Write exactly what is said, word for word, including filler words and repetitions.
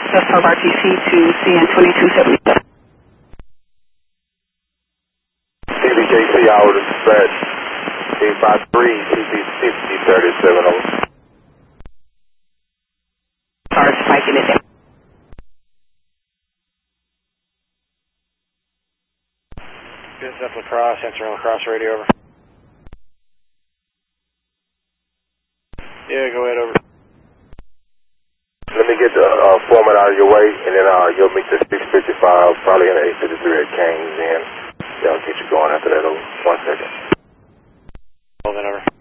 That's of R T C to C N twenty-two seventy-seven. C B K C, I would dispatch eight five three, C B fifty, thirty-seven over. Start spiking it down. Good stuff, La Crosse, answering La Crosse radio, over. Yeah, go ahead, over. Let me get the uh, foreman out of your way, and then uh, you'll meet the six fifty-five, probably in the eight fifty-three at Canes, and they'll get you going after that. Over. One second. Hold it, over.